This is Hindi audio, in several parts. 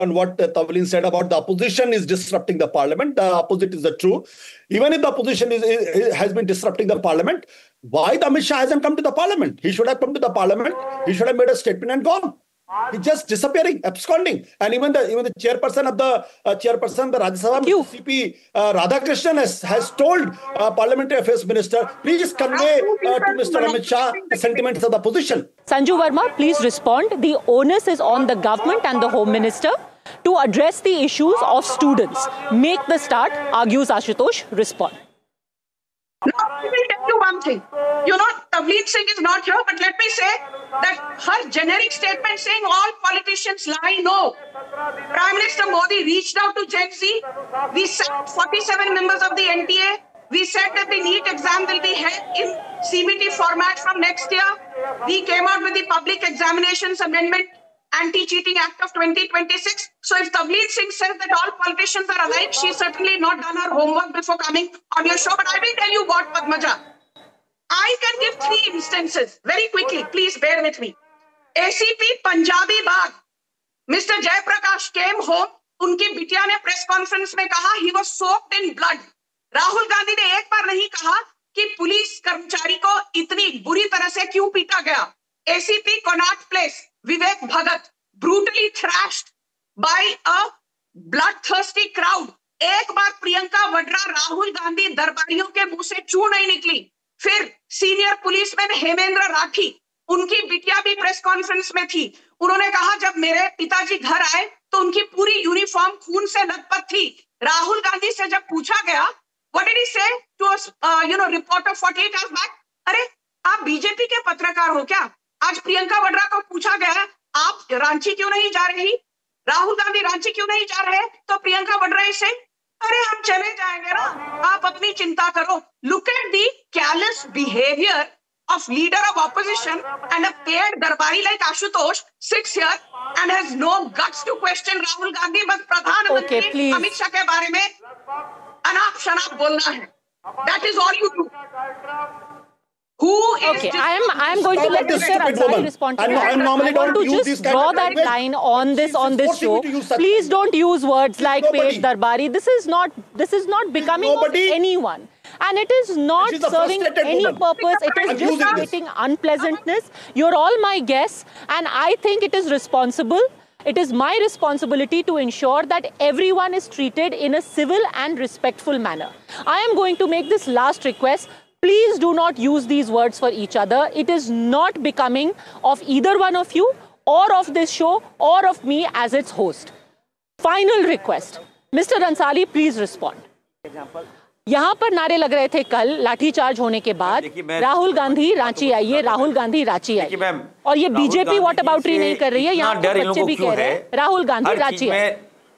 on what Tavleen said about the opposition is disrupting the parliament. The opposite is the true. Even if the opposition has been disrupting the parliament, why the Amit Shah hasn't come to the parliament? He should have come to the parliament. He should have made a statement and gone. He's just disappearing, absconding. And even the chairperson of the Rajya Sabha, CP Radhakrishnan has told Parliamentary Affairs Minister, please convey to Mr. Amit Shah the sentiments of the opposition. Sanju Verma, please respond. The onus is on the government and the Home Minister to address the issues of students. Make the start, argues Ashutosh. Respond. Now, I will tell you one thing. Tavleen Singh is not here, but let me say that her generic statement saying all politicians lie, no. Prime Minister Modi reached out to Gen Z. We sent 47 members of the NTA. We said that the NEET exam will be held in CBT format from next year. We came out with the Public Examinations Amendment Anti-Cheating Act of 2026. So if Tavleen Singh says that all politicians are alike, she's certainly not done her homework before coming on your show. But I will tell you what, Padmaja. I can give 3 instances very quickly. Please bear with me. ACP Punjabi Bagh, Mr. Jayaprakash came home. उनकी बिटिया ने प्रेस कॉन्फ्रेंस में कहा he was soaked in blood. Rahul Gandhi ने एक बार नहीं कहा कि पुलिस कर्मचारी को इतनी बुरी तरह से क्यों पीटा गया. ACP Connaught Place, Vivek Bhagat, brutally thrashed by a bloodthirsty crowd. एक बार प्रियंका वड्रा राहुल गांधी दरबारियों के मुंह से चू नहीं निकली. फिर सीनियर पुलिसमैन हेमेंद्र राठी, उनकी बिटिया भी प्रेस कॉन्फ्रेंस में थी. उन्होंने कहा जब मेरे पिताजी घर आए तो उनकी पूरी यूनिफॉर्म खून से लथपथ थी. राहुल गांधी से जब पूछा गया, what did he say to a reporter 48 hours back? अरे आप बीजेपी के पत्रकार हो क्या? आज प्रियंका वड्रा को पूछा गया आप रांची क्यों नहीं जा रही, राहुल गांधी रांची क्यों नहीं जा रहे, तो प्रियंका वड्रा से अरे हम चले जाएंगे ना, आप अपनी चिंता करो. Look at the callous behavior of leader of opposition, and a paid darbari like Ashutosh sits here and has no guts to question Rahul Gandhi. बस प्रधानमंत्री अमित शाह के बारे में अनाप शनाप बोलना है. That is all you do. I am going to let Mr. Ansari respond to that. I want to just draw that line on this show. Please don't use words like paid darbari. This is not becoming of anyone. And it is not serving any purpose. It is just creating unpleasantness. You're all my guests, and I think it is responsible. It is my responsibility to ensure that everyone is treated in a civil and respectful manner. I am going to make this last request. Please do not use these words for each other. It is not becoming of either one of you or of this show or of me as its host. Final request. Mr. Ansari, please respond. यहाँ पर नारे लग रहे थे कल लाठीचार्ज होने के बाद, राहुल गांधी रांची आइए, राहुल गांधी रांची आइए, और ये बीजेपी व्हाट अबाउटरी नहीं कर रही है. यहाँ पर बच्चे भी कह रहे हैं राहुल गांधी रांची आइए.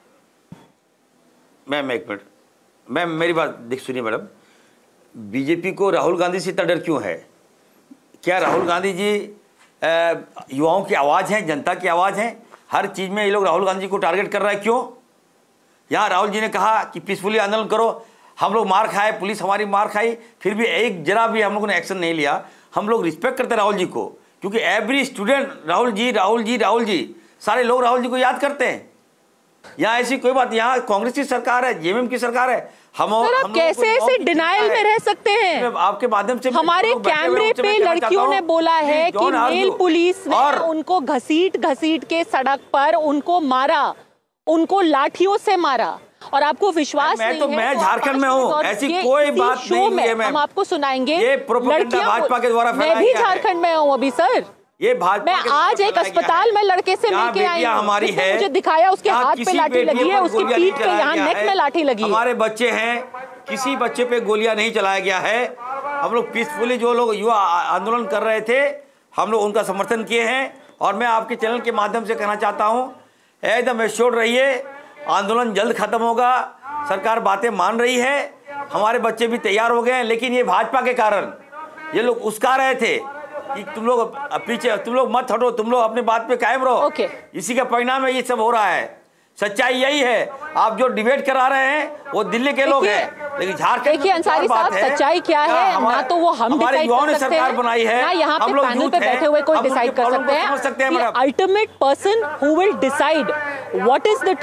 मैम एक मिनट, मैम मेरी बात सुनिए मैडम. बीजेपी को राहुल गांधी से इतना डर क्यों है? क्या राहुल गांधी जी युवाओं की आवाज़ हैं, जनता की आवाज़ हैं? हर चीज़ में ये लोग राहुल गांधी को टारगेट कर रहा है, क्यों? यहाँ राहुल जी ने कहा कि पीसफुली आंदोलन करो, हम लोग मार खाए, पुलिस हमारी मार खाई, फिर भी एक जरा भी हम लोगों ने एक्शन नहीं लिया. हम लोग रिस्पेक्ट करते हैं राहुल जी को, क्योंकि एवरी स्टूडेंट राहुल जी राहुल जी राहुल जी, सारे लोग राहुल जी को याद करते हैं. यहाँ ऐसी कोई बात, यहाँ कांग्रेस की सरकार है, जेएमएम की सरकार है. हम कैसे ऐसे डिनाइल में रह सकते हैं? आपके माध्यम से हमारे कैमरे पे लड़कियों ने बोला है कि मेल पुलिस ने उनको घसीट के सड़क पर उनको मारा, उनको लाठियों से मारा, और आपको विश्वास नहीं है? मैं झारखंड में हूँ, ऐसी कोई बात नहीं है. हम आपको सुनाएंगे. ये प्रोपेगेंडा भाजपा के द्वारा फैलाया गया है. मैं भी झारखंड में हूँ अभी सर. ये भाजपा मैं आज एक अस्पताल में लड़के से मिलके आई हूं, हमारी है, मुझे दिखाया उसके हाथ पे लाठी लगी है, उसकी पीठ पे यहाँ नेक में लाठी लगी है. हमारे बच्चे हैं, किसी बच्चे पे गोलियां नहीं चलाया गया है. हम लोग पीसफुली जो लोग युवा आंदोलन कर रहे थे, हम लोग उनका समर्थन किए हैं. और मैं आपके चैनल के माध्यम से कहना चाहता हूँ, एकदम एश्योर्ड रहिए, आंदोलन जल्द खत्म होगा. सरकार बातें मान रही है, हमारे बच्चे भी तैयार हो गए हैं. लेकिन ये भाजपा के कारण ये लोग उस्का रहे थे कि तुम लोग पीछे, तुम लोग मत हटो, तुम लोग अपनी बात पे कायम रहो. इसी का परिणाम है ये सब हो रहा है. सच्चाई यही है। आप जो डिबेट करा रहे हैं वो दिल्ली के लोग हैं, लेकिन झारखंड देखिए अंसारी साहब, सच्चाई क्या है ना तो वो हम डिसाइड कर सकते हैं ना यहाँ पे पैनल पे बैठे हुए कोई डिसाइड कर सकते हैं। Ultimate person who will decide what is the